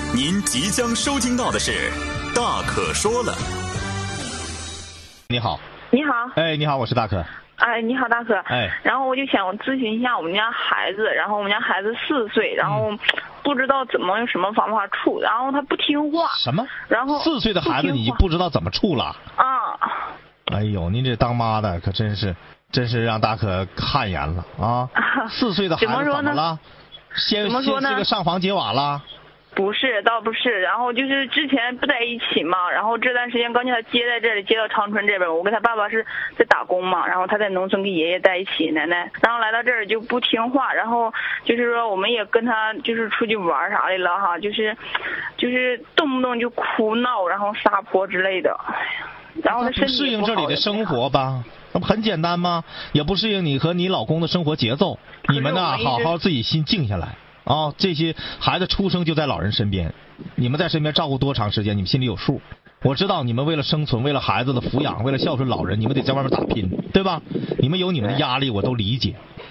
您即将收听到的是《大可说了》。 你好。 你好。 哎，你好，我是大可。 哎，你好，大可。 哎， 然后我就想咨询一下我们家孩子，然后我们家孩子4岁，然后不知道怎么用什么方法处，然后他不听话。 什么？ 然后 4岁的孩子你不知道怎么处了？ 啊！ 哎呦，您这当妈的可真是让大可汗颜了啊！4岁的孩子怎么了？先是个上房揭瓦了？ 不是，倒不是，然后就是之前不在一起嘛，然后这段时间刚将他接在这里，接到长春这边，我跟他爸爸是在打工嘛，然后他在农村跟爷爷在一起，奶奶，然后来到这儿就不听话，然后就是说我们也跟他就是出去玩啥的了哈，就是动不动就哭闹，然后撒泼之类的，然后他身体适应这里的生活吧。那不很简单吗？也不适应你和你老公的生活节奏，你们呢好好自己心静下来啊！这些孩子出生就在老人身边，你们在身边照顾多长时间，你们心里有数。我知道你们为了生存，为了孩子的抚养，为了孝顺老人，你们得在外面打拼，对吧？你们有你们的压力，我都理解